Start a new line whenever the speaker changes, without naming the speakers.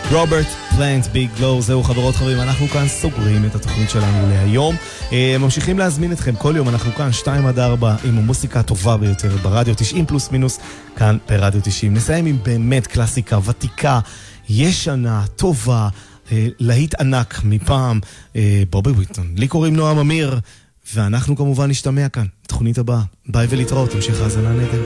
רוברט פלנט, ביג גלו. זהו חברות חברים, אנחנו כאן סוגרים את התוכנית שלנו להיום. ממשיכים להזמין אתכם כל יום, אנחנו כאן 2-4 עם המוסיקה הטובה ביותר ברדיו 90 פלוס מינוס, כאן ברדיו 90. נסיים עם באמת קלאסיקה ותיקה, ישנה, טובה, להיט ענק מפעם, בובי וויטון. לי קוראים נועם אמיר, ואנחנו כמובן נשתמע כאן, תוכנית הבאה. ביי ולהתראות, המשך האזנה נהדרת.